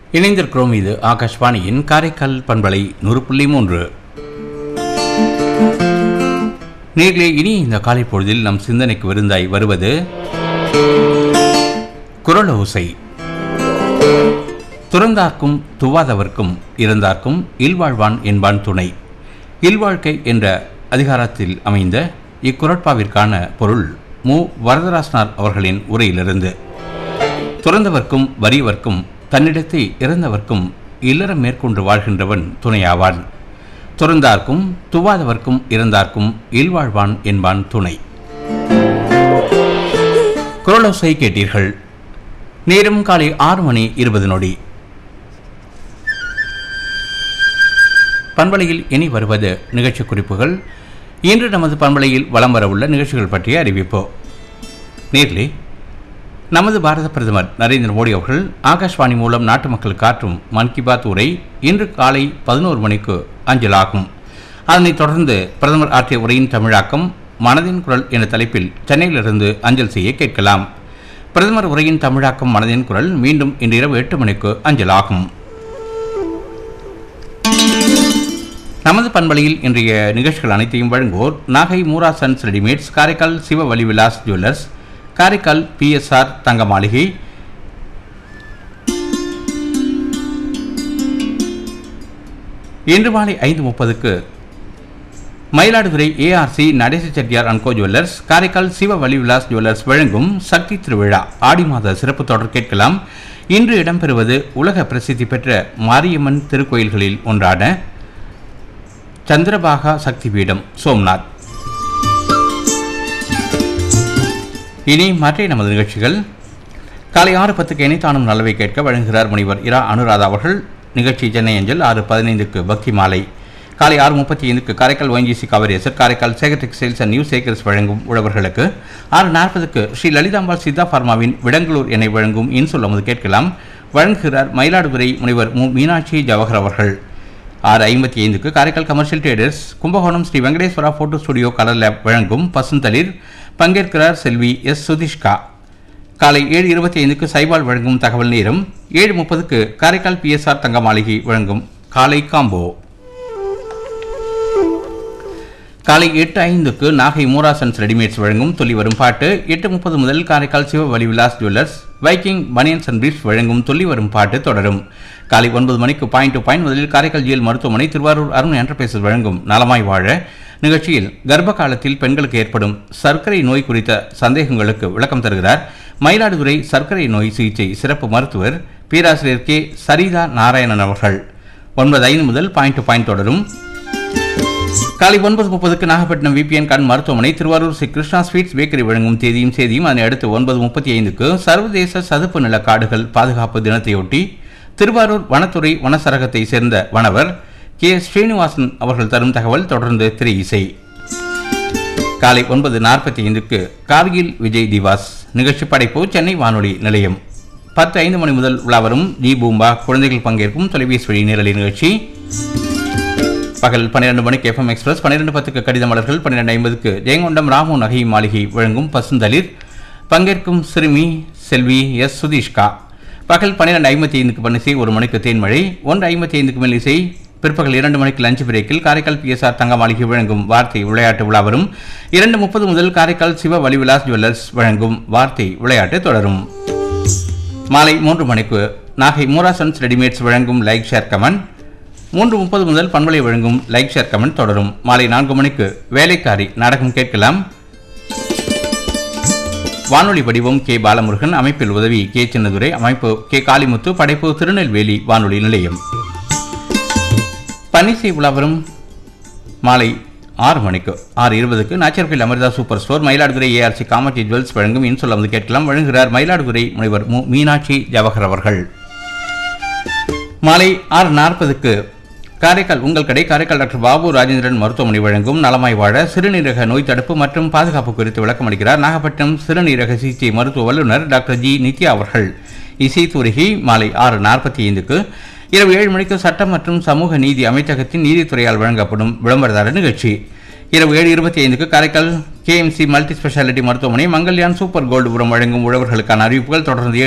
இணைந்திருக்கிறோம். இது ஆகாஷ்வாணியின் காரைக்கால் பண்பலை 100.3. நேர்களே, இனி இந்த காலை பொழுதில் நம் சிந்தனைக்கு விருந்தாய் வருவது குரல் ஓசை. துறந்தார்க்கும் துவாதவர்க்கும் இருந்தார்க்கும் இல்வாழ்வான் என்பான் துணை. இல்வாழ்க்கை என்ற அதிகாரத்தில் அமைந்த இக்குரட்பாவிற்கான பொருள் மு. வரதராசனார் அவர்களின் உரையிலிருந்து. துறந்தவர்க்கும் வறியவர்க்கும் தன்னிடத்தை இறந்தவர்க்கும் இல்லறம் மேற்கொண்டு வாழ்கின்றவன் துணையாவான். துறந்தார்க்கும் துவாதவர்க்கும் இறந்தார்க்கும் இல்வாழ்வான் என்பான் துணை. குரலோசை கேட்டீர்கள். நேரம் காலை 6:20. பண்பலையில் இனி வருவது நிகழ்ச்சி குறிப்புகள். இன்று நமது பண்பலையில் வலம் வரவுள்ள நிகழ்ச்சிகள் பற்றிய அறிவிப்பு. நேர்களே, நமது பாரத பிரதமர் நரேந்திர மோடி அவர்கள் ஆகாஷ்வாணி மூலம் நாட்டு மக்களுக்கு ஆற்றும் மன் கி பாத் உரை இன்று காலை 11 மணிக்கு அஞ்சலாகும். அதனைத் தொடர்ந்து பிரதமர் ஆற்றிய உரையின் தமிழாக்கம் மனதின் குரல் என்ற தலைப்பில் சென்னையிலிருந்து அஞ்சல் செய்ய கேட்கலாம். பிரதமர் உரையின் தமிழாக்கம் மனதின் குரல் மீண்டும் இன்று இரவு 8 மணிக்கு அஞ்சலாகும். நமது பண்பலையில் இன்றைய நிகழ்ச்சிகள் அனைத்தையும் வழங்குவோர் நாகை மூரா சன்ஸ் ரெடிமேட்ஸ், காரைக்கால் சிவ வலிவிலாஸ் ஜுவல்லர்ஸ், காரைக்கால் PSR தங்க மாளிகை, இன்று மாலை 5:30 Mayiladuthurai ARC Natesa Chettiar and Co jewellers, Karaikal சிவ வலிவிலாஸ் ஜுவல்லர்ஸ் வழங்கும் சக்தி திருவிழா ஆடி மாத சிறப்பு தொடர் கேட்கலாம். இன்று இடம்பெறுவது உலக பிரசித்தி பெற்ற மாரியம்மன் திருக்கோயில்களில் ஒன்றான சந்திரபாகா சக்தி பீடம் சோம்நாத். இனி மற்ற நமது நிகழ்ச்சிகள். காலை 6:10 இணைத்தானும் நல்லவை கேட்க வழங்குகிறார் முனைவர் இரா அனுராதா அவர்கள். நிகழ்ச்சி சென்னை அஞ்சல். 6:15 பக்தி மாலை. காலை 6:35 Karaikal ONGC காவிரியசர், Karaikal Sekar textiles and new Sekar's வழங்கும் உழவர்களுக்கு. 6:40 ஸ்ரீ லலிதாம்பாள் சித்தா பார்மாவின் விடங்களூர் எண்ணெய் வழங்கும் இன்சொல் அமுது கேட்கலாம். வழங்குகிறார் மயிலாடுதுறை முனைவர் மு. மீனாட்சி ஜவஹர் அவர்கள். 6:55 Karaikal commercial traders Kumbakonam Sri Venkateswara photo studio colour lab வழங்கும் பசுந்தளிர். பங்கேற்கிறார் செல்வி S. சுதிஷ்கா. காலை 7:25 சைபால் வழங்கும் தகவல் நேரம். 7:30 காரைக்கால் PSR தங்க மாளிகை வழங்கும் காலை காம்போ. காலை 8:05 நாகை மூரா சன்ஸ் ரெடிமேட்ஸ் வழங்கும் துள்ளி வரும் பாட்டு. 8:30 முதல் காரைக்கால் சிவ Valivilas jewellers, Viking banians and briefs வழங்கும் துள்ளி வரும் பாட்டு தொடரும். காலை 9 மணிக்கு பாயிண்ட் டு பாயிண்ட் முதலில் காரைக்கால் GL மருத்துவமனை, திருவாரூர் அருண் என்டர்பிரைசஸ் வழங்கும் நலமாய் வாழ நிகழ்ச்சியில் கர்ப்ப காலத்தில் பெண்களுக்கு ஏற்படும் சர்க்கரை நோய் குறித்த சந்தேகங்களுக்கு விளக்கம் தருகிறார் மயிலாடுதுறை சர்க்கரை நோய் சிகிச்சை சிறப்பு மருத்துவர் பேராசிரியர் K. சரிதா நாராயணன் அவர்கள். 9:05 முதல் பாயிண்ட் டு பாயிண்ட் தொடரும். காலை 9:30 நாகப்பட்டினம் VPN கண் மருத்துவமனை, திருவாரூர் ஸ்ரீ கிருஷ்ணா ஸ்வீட்ஸ் பேக்கரி வழங்கும் தேதியும் செய்தியும். அதனை அடுத்து 9:35 சர்வதேச சதுப்பு நில காடுகள் பாதுகாப்பு தினத்தையொட்டி திருவாரூர் வனத்துறை வனசரகத்தை சேர்ந்த வனவர் K. ஸ்ரீனிவாசன் அவர்கள் தரும் தகவல். தொடர்ந்து திரை இசை. காலை 9:45 கார்கில் விஜய் திவாஸ் நிகழ்ச்சி படைப்பு சென்னை வானொலி நிலையம். 10:05 மணி முதல் உலாவரும் ஜி பூம்பா குழந்தைகள் பங்கேற்கும் தொலைபேசி வழி நேரலை நிகழ்ச்சி. பகல் 12 மணிக்கு FM எக்ஸ்பிரஸ், 12:10 கடித மலர்கள், 12:50 ஜெயங்கொண்டம் ராமு நகை மாளிகை வழங்கும் பசுந்தளிர். பங்கேற்கும் சிறுமி செல்வி S. சுதிஷ்கா. பகல் 12:55 பன்னிசை, 1 மணிக்கு தேன்மழை, 1:55 மெல்லிசை. பிற்பகல் 2 மணிக்கு லஞ்ச் பிரேக்கில் காரைக்கால் PSR தங்க மாளிகை வழங்கும் வார்த்தை விளையாட்டு விழாவரும். 2:30 முதல் காரைக்கால் சிவ வலிவிலாஸ் ஜுவல்லர்ஸ் வழங்கும் வார்த்தை விளையாட்டு தொடரும். மாலை 3 மணிக்கு நாகை மூரா சன்ஸ் ரெடிமேட்ஸ் வழங்கும் லைக் ஷேர் கமெண்ட். 3:30 முதல் பண்பலை வழங்கும் லைக் ஷேர் கமெண்ட் தொடரும். மாலை 4 மணிக்கு வேலைக்காரி நாடகம் கேட்கலாம். வானொலி வடிவம் K. பாலமுருகன், அமைப்பில் உதவி K. சின்னதுரை, அமைப்பு K. காளிமுத்து, படைப்பு திருநெல்வேலி வானொலி நிலையம். பன்னிசை உலாவரும் மாலை 6 மணிக்கு. 6:20 Nachiarkoil Amrita super store, Mayiladuthurai ARC Kamakshi jewels வழங்கும் இன்சொல் அமுது கேட்கலாம். வழங்குகிறார் மயிலாடுதுறை முனைவர் மு. மீனாட்சி ஜவஹர் அவர்கள். மாலை 6:40 காரைக்கால் உங்கள் கடை, காரைக்கால் டாக்டர் பாபு ராஜேந்திரன் மருத்துவமனை வழங்கும் நலமாய் வாழ சிறுநீரக நோய் தடுப்பு மற்றும் பாதுகாப்பு குறித்து விளக்கம் அளிக்கிறார் நாகப்பட்டினம் சிறுநீரக சிகிச்சை மருத்துவ வல்லுநர் டாக்டர் G. நித்யா அவர்கள். இசை தூரிகை. மாலை 6:45 இரவு 7 மணிக்கு சட்டம் மற்றும் சமூக நீதி அமைச்சகத்தின் நீதித்துறையால் வழங்கப்படும் விளம்பரதார நிகழ்ச்சி. இரவு 7:25 காரைக்கால் KMC மல்டி ஸ்பெஷாலிட்டி மருத்துவமனை, மங்கல்யான் சூப்பர் கோல்டு உரம் வழங்கும் உழவர்களுக்கான அறிவிப்புகள். தொடர்ந்து